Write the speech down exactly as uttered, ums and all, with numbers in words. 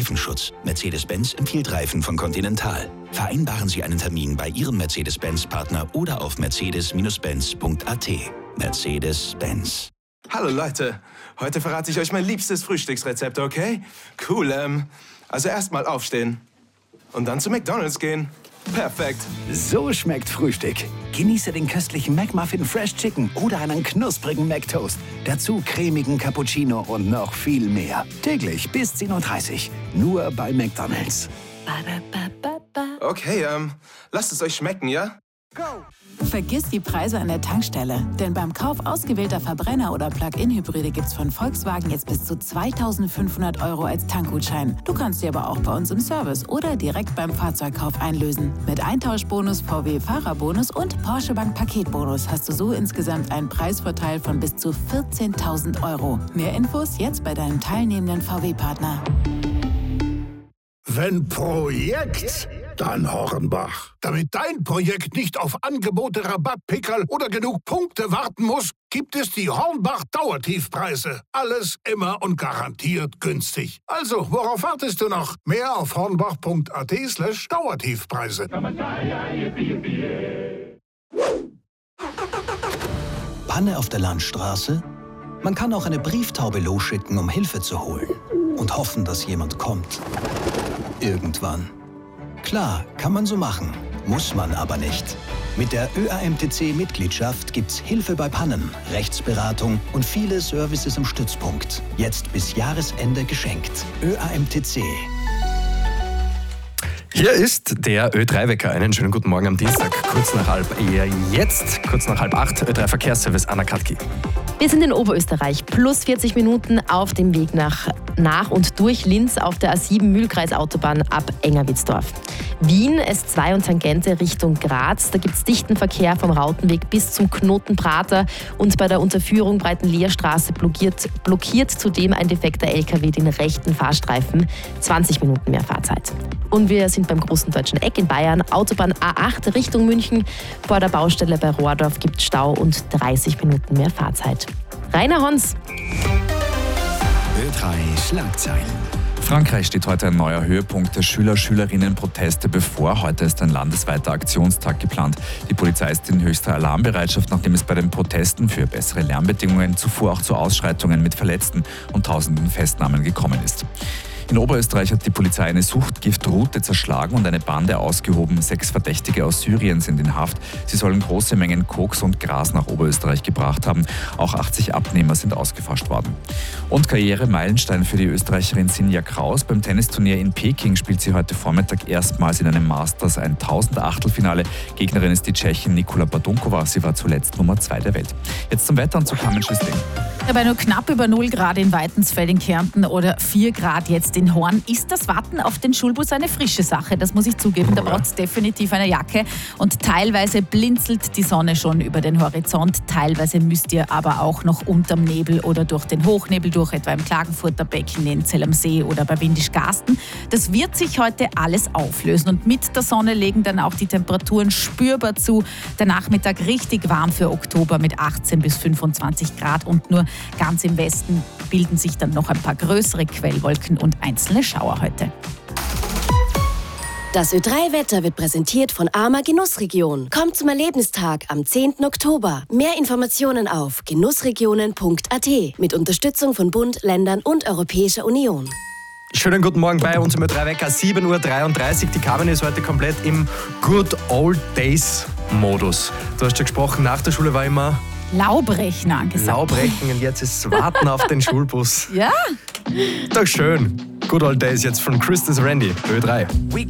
Reifenschutz. Mercedes-Benz empfiehlt Reifen von Continental. Vereinbaren Sie einen Termin bei Ihrem Mercedes-Benz-Partner oder auf mercedes Benz punkt a t. Mercedes-Benz. Hallo Leute, heute verrate ich euch mein liebstes Frühstücksrezept, okay? Cool, ähm, also erstmal aufstehen und dann zu McDonald's gehen. Perfekt. So schmeckt Frühstück. Genieße den köstlichen McMuffin Fresh Chicken oder einen knusprigen McToast. Dazu cremigen Cappuccino und noch viel mehr. Täglich bis zehn Uhr dreißig. Nur bei McDonald's. Okay, ähm, lasst es euch schmecken, ja? Go! Vergiss die Preise an der Tankstelle, denn beim Kauf ausgewählter Verbrenner- oder Plug-in-Hybride gibt's von Volkswagen jetzt bis zu zweitausendfünfhundert Euro als Tankgutschein. Du kannst sie aber auch bei uns im Service oder direkt beim Fahrzeugkauf einlösen. Mit Eintauschbonus, V W-Fahrerbonus und Porsche Bank Paketbonus hast du so insgesamt einen Preisvorteil von bis zu vierzehntausend Euro. Mehr Infos jetzt bei deinem teilnehmenden V W-Partner. Wenn Projekt, dann Hornbach. Damit dein Projekt nicht auf Angebote, Rabattpickerl oder genug Punkte warten muss, gibt es die Hornbach Dauertiefpreise. Alles immer und garantiert günstig. Also, worauf wartest du noch? Mehr auf hornbach punkt a t slash Dauertiefpreise. Panne auf der Landstraße? Man kann auch eine Brieftaube losschicken, um Hilfe zu holen. Und hoffen, dass jemand kommt. Irgendwann. Klar, kann man so machen. Muss man aber nicht. Mit der Ö A M T C-Mitgliedschaft gibt's Hilfe bei Pannen, Rechtsberatung und viele Services im Stützpunkt. Jetzt bis Jahresende geschenkt. Ö A M T C. Hier ist der Ö drei Wecker. Einen schönen guten Morgen am Dienstag, kurz nach halb, eher jetzt, kurz nach halb acht, Ö drei Verkehrsservice, Anna Katki. Wir sind in Oberösterreich, plus vierzig Minuten auf dem Weg nach, nach und durch Linz auf der A sieben Mühlkreisautobahn ab Engerwitzdorf. Wien S zwei und Tangente Richtung Graz, da gibt es dichten Verkehr vom Rautenweg bis zum Knoten Prater und bei der Unterführung Breitenleerstraße blockiert, blockiert zudem ein defekter L K W den rechten Fahrstreifen, zwanzig Minuten mehr Fahrzeit. Und wir sind beim Großen Deutschen Eck in Bayern, Autobahn A acht Richtung München. Vor der Baustelle bei Rohrdorf gibt es Stau und dreißig Minuten mehr Fahrzeit. Rainer Hons. Ö drei Schlagzeilen. Frankreich steht heute ein neuer Höhepunkt der Schüler-Schülerinnen-Proteste bevor. Heute ist ein landesweiter Aktionstag geplant. Die Polizei ist in höchster Alarmbereitschaft, nachdem es bei den Protesten für bessere Lärmbedingungen zuvor auch zu Ausschreitungen mit Verletzten und tausenden Festnahmen gekommen ist. In Oberösterreich hat die Polizei eine Suchtgiftroute zerschlagen und eine Bande ausgehoben. Sechs Verdächtige aus Syrien sind in Haft. Sie sollen große Mengen Koks und Gras nach Oberösterreich gebracht haben. Auch achtzig Abnehmer sind ausgefasst worden. Und Karrieremeilenstein für die Österreicherin Sinja Kraus. Beim Tennisturnier in Peking spielt sie heute Vormittag erstmals in einem Masters ein Tausender-Achtelfinale. Gegnerin ist die Tschechin Nikola Badunkova. Sie war zuletzt Nummer zwei der Welt. Jetzt zum Wetter und zu Carmen Schüssling. Bei nur knapp über null Grad in Weitensfeld in Kärnten oder vier Grad jetzt in Horn ist das Warten auf den Schulbus eine frische Sache. Das muss ich zugeben, da braucht es definitiv eine Jacke. Und teilweise blinzelt die Sonne schon über den Horizont. Teilweise müsst ihr aber auch noch unterm Nebel oder durch den Hochnebel durch, etwa im Klagenfurter Becken, in Zell am See oder bei Windisch-Garsten. Das wird sich heute alles auflösen. Und mit der Sonne legen dann auch die Temperaturen spürbar zu. Der Nachmittag richtig warm für Oktober mit achtzehn bis fünfundzwanzig Grad und nur ganz im Westen bilden sich dann noch ein paar größere Quellwolken und einzelne Schauer heute. Das Ö drei Wetter wird präsentiert von Arma Genussregion. Kommt zum Erlebnistag am zehnten Oktober. Mehr Informationen auf genussregionen punkt a t mit Unterstützung von Bund, Ländern und Europäischer Union. Schönen guten Morgen bei uns im Ö drei Wecker, sieben Uhr dreiunddreißig. Die Carmen ist heute komplett im Good Old Days Modus. Du hast schon gesprochen, nach der Schule war immer Laubrechnen angesagt. Laubrechen und jetzt ist Warten auf den Schulbus. Ja. Doch schön. Good Old Days jetzt von Christus Randy, Ö drei.